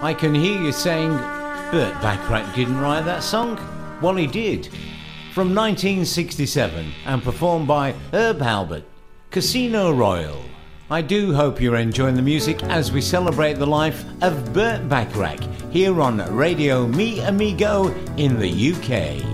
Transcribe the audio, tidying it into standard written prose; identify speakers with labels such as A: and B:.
A: I can hear you saying, Burt Bacharach didn't write that song? Well, he did. From 1967 and performed by Herb Alpert, Casino Royale. I do hope you're enjoying the music as we celebrate the life of Burt Bacharach here on Radio Me Amigo in the UK.